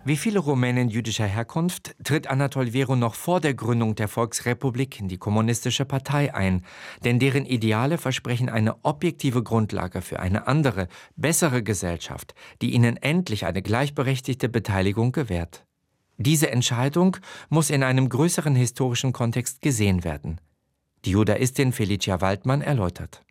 Wie viele Rumänen jüdischer Herkunft tritt Anatol Vero noch vor der Gründung der Volksrepublik in die Kommunistische Partei ein, denn deren Ideale versprechen eine objektive Grundlage für eine andere, bessere Gesellschaft, die ihnen endlich eine gleichberechtigte Beteiligung gewährt. Diese Entscheidung muss in einem größeren historischen Kontext gesehen werden. Die Judaistin Felicia Waldmann erläutert.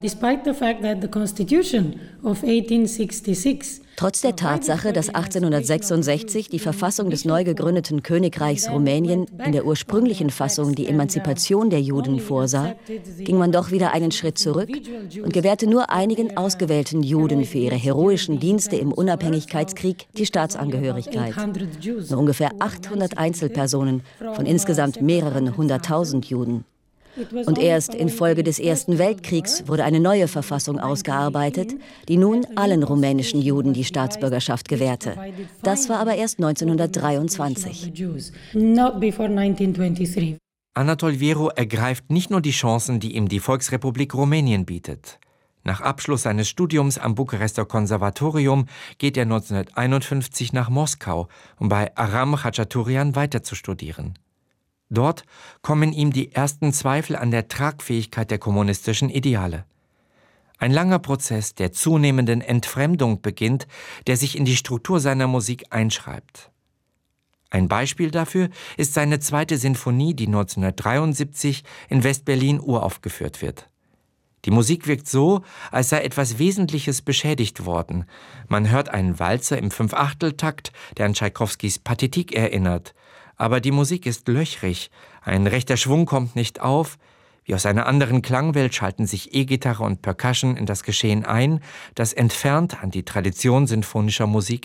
Trotz der Tatsache, dass 1866 die Verfassung des neu gegründeten Königreichs Rumänien in der ursprünglichen Fassung die Emanzipation der Juden vorsah, ging man doch wieder einen Schritt zurück und gewährte nur einigen ausgewählten Juden für ihre heroischen Dienste im Unabhängigkeitskrieg die Staatsangehörigkeit. Nur ungefähr 800 Einzelpersonen von insgesamt mehreren hunderttausend Juden. Und erst infolge des Ersten Weltkriegs wurde eine neue Verfassung ausgearbeitet, die nun allen rumänischen Juden die Staatsbürgerschaft gewährte. Das war aber erst 1923. Anatol Vero ergreift nicht nur die Chancen, die ihm die Volksrepublik Rumänien bietet. Nach Abschluss seines Studiums am Bukarester Konservatorium geht er 1951 nach Moskau, um bei Aram Khachaturian weiter zu studieren. Dort kommen ihm die ersten Zweifel an der Tragfähigkeit der kommunistischen Ideale. Ein langer Prozess der zunehmenden Entfremdung beginnt, der sich in die Struktur seiner Musik einschreibt. Ein Beispiel dafür ist seine zweite Sinfonie, die 1973 in West-Berlin uraufgeführt wird. Die Musik wirkt so, als sei etwas Wesentliches beschädigt worden. Man hört einen Walzer im Fünfachteltakt, der an Tschaikowskis Pathetik erinnert. Aber die Musik ist löchrig, ein rechter Schwung kommt nicht auf. Wie aus einer anderen Klangwelt schalten sich E-Gitarre und Percussion in das Geschehen ein, das entfernt an die Tradition sinfonischer Musik